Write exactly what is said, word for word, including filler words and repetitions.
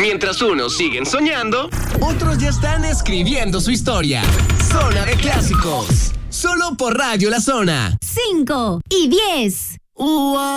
Mientras unos siguen soñando, otros ya están escribiendo su historia. Zona de Clásicos. Solo por Radio La Zona. cinco y diez. ¡Wow!